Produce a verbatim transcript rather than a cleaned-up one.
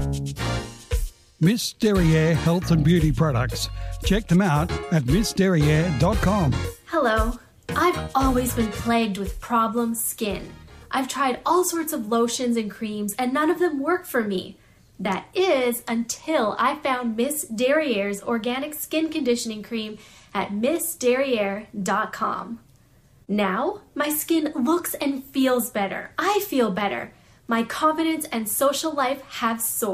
Miss Derriere Health and Beauty Products. Check them out at miss derriere dot com. Hello. I've always been plagued with problem skin. I've tried all sorts of lotions and creams and none of them work for me. That is until I found Miss Derriere's organic skin conditioning cream at miss derriere dot com. Now, my skin looks and feels better. I feel better. My confidence and social life have soared.